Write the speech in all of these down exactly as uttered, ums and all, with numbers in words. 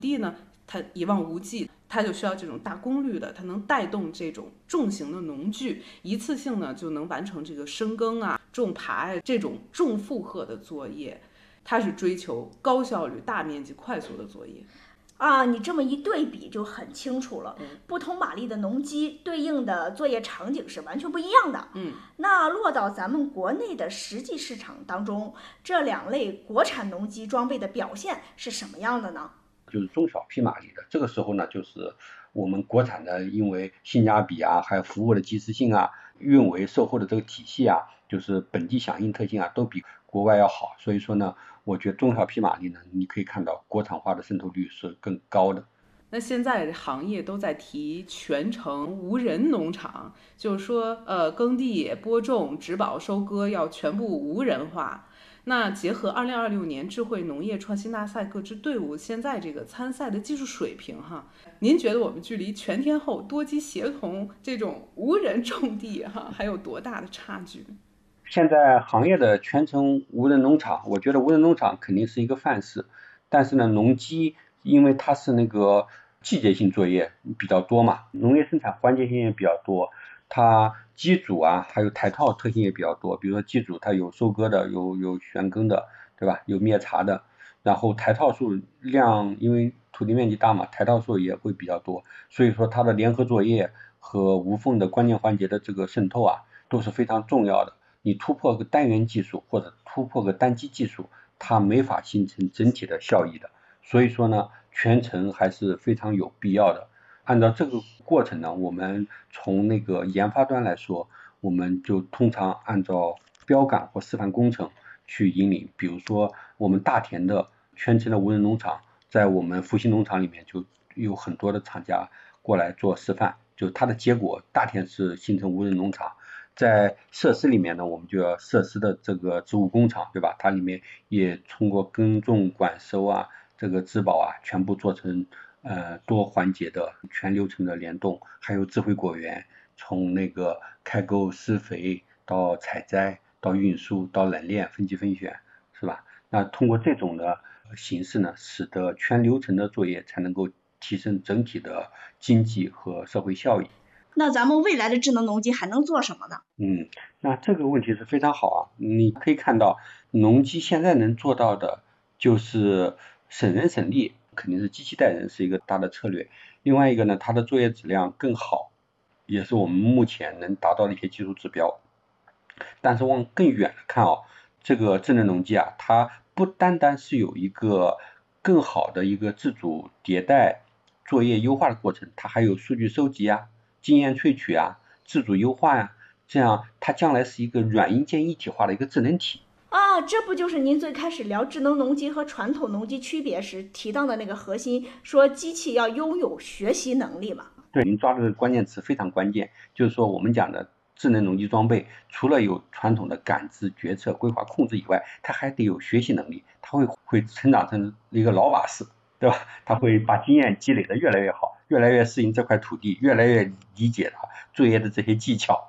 地呢它一望无际，它就需要这种大功率的，它能带动这种重型的农具，一次性呢就能完成这个深耕啊、种耙呀这种重负荷的作业。它是追求高效率、大面积、快速的作业。 啊，你这么一对比就很清楚了，不同马力的农机对应的作业场景是完全不一样的。 嗯， 那落到咱们国内的实际市场当中，这两类国产农机装备的表现是什么样的呢？ 就是中小匹马力的，这个时候呢，就是我们国产的，因为性价比啊，还有服务的及时性啊，运维售后的这个体系啊，就是本地响应特性啊，都比国外要好。所以说呢，我觉得中小匹马力呢，你可以看到国产化的渗透率是更高的。 那现在行业都在提全程无人农场，就是说，呃，耕地、播种、植保、收割要全部无人化。那结合二零二六年智慧农业创新大赛各支队伍现在这个参赛的技术水平哈，您觉得我们距离全天候多机协同这种无人种地哈还有多大的差距？ 现在行业的全程无人农场，我觉得无人农场肯定是一个范式，但是呢，农机因为它是那个季节性作业比较多嘛，农业生产环节性也比较多，它机组啊还有台套特性也比较多，比如说机组它有收割的，有有旋耕的，对吧？有灭茬的，然后台套数量因为土地面积大嘛，台套数也会比较多，所以说它的联合作业和无缝的关键环节的这个渗透啊都是非常重要的。你突破个单元技术或者突破个单机技术，它没法形成整体的效益的。所以说呢，全程还是非常有必要的。按照这个过程呢，我们从那个研发端来说，我们就通常按照标杆或示范工程去引领。比如说我们大田的全程的无人农场，在我们复兴农场里面就有很多的厂家过来做示范，就它的结果，大田是形成无人农场。在设施里面呢，我们就要设施的这个植物工厂，对吧？它里面也通过耕种、管收啊，这个植保啊，全部做成呃多环节的全流程的联动，还有智慧果园，从那个开沟、施肥到采摘，到运输，到冷链、分级分选，是吧？那通过这种的形式呢，使得全流程的作业才能够提升整体的经济和社会效益。 那咱们未来的智能农机还能做什么呢？ 嗯，那这个问题是非常好啊。你可以看到，农机现在能做到的就是省人省力，肯定是机器带人是一个大的策略。另外一个呢，它的作业质量更好，也是我们目前能达到的一些技术指标。但是往更远的看啊，这个智能农机啊，它不单单是有一个更好的一个自主迭代、作业优化的过程，它还有数据收集啊、经验萃取啊、自主优化呀、啊，这样它将来是一个软硬件一体化的一个智能体。 啊，这不就是您最开始聊智能农机和传统农机区别时提到的那个核心，说机器要拥有学习能力吗？ 对，您抓的这个关键词非常关键，就是说我们讲的智能农机装备，除了有传统的感知、决策、规划、控制以外，它还得有学习能力，它会会成长成一个老把式，对吧？它会把经验积累的越来越好，越来越适应这块土地，越来越理解它作业的这些技巧。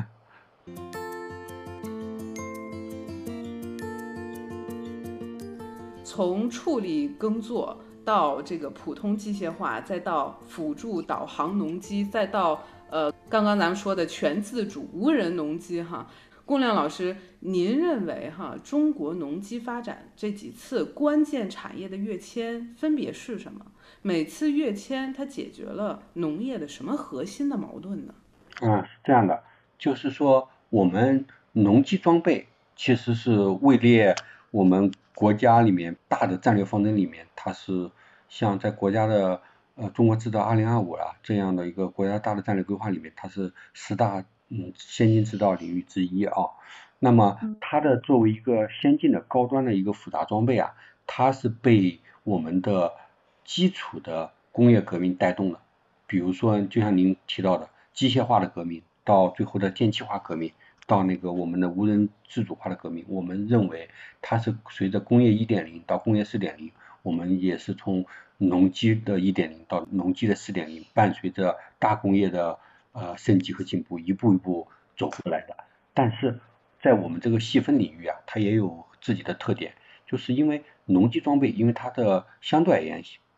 从处理耕作到这个普通机械化，再到辅助导航农机，再到呃刚刚咱们说的全自主无人农机哈。龚亮老师，您认为哈中国农机发展这几次关键产业的跃迁分别是什么？每次跃迁它解决了农业的什么核心的矛盾呢？ 嗯，是这样的，就是说我们农机装备其实是位列我们国家里面大的战略方针里面，它是像在国家的呃中国制造二零二五啊这样的一个国家大的战略规划里面，它是十大嗯先进制造领域之一啊。那么它的作为一个先进的高端的一个复杂装备啊，它是被我们的基础的工业革命带动的。比如说，就像您提到的机械化的革命，到最后的电气化革命，到那个我们的无人自主化的革命，我们认为它是随着工业一点零到工业四点零，我们也是从农机的一点零到农机的四点零，伴随着大工业的呃升级和进步，一步一步走过来的。但是在我们这个细分领域啊，它也有自己的特点，就是因为农机装备，因为它的相对而言